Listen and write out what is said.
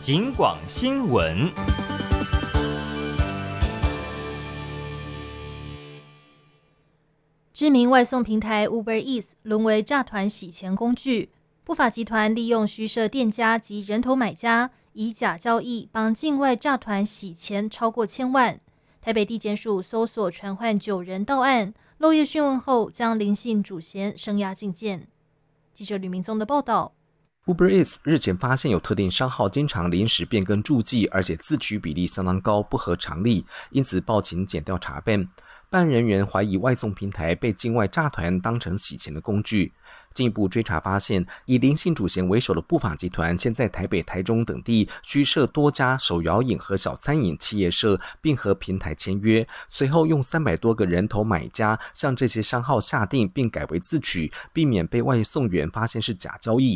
警广新闻。 知名外送平台 Uber Eats 沦为诈团洗钱工具，不法集团利用虚设店家及人头买家，以假交易帮境外诈团洗钱超过1000万。台北地检署搜索传唤9人到案，漏夜讯问后将林姓主嫌声押禁见。记者吕明宗的报道。 Uber Eats 日前发现有特定商号经常临时变更注记，而且自取比例相当高，不合常理，因此报请检调查办。办案人员怀疑外送平台被境外诈团当成洗钱的工具。进一步追查发现，以林姓主嫌为首的不法集团现在台北、台中等地虚设多家手摇饮和小餐饮企业社，并和平台签约，随后用300多个人头买家向这些商号下订并改为自取，避免被外送员发现是假交易。